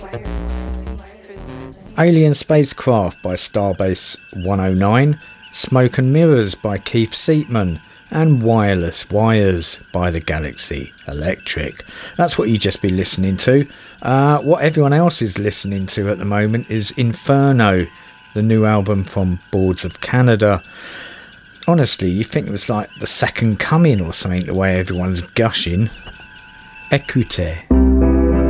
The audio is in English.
Alien Spacecraft by Starbase 109, Smoke and Mirrors by Keith Seatman, and Wireless Wires by the Galaxy Electric. That's what you just be listening to. What everyone else is listening to at the moment is Inferno, the new album from Boards of Canada. Honestly, you think it was like the second coming or something, the way everyone's gushing. Écoutez.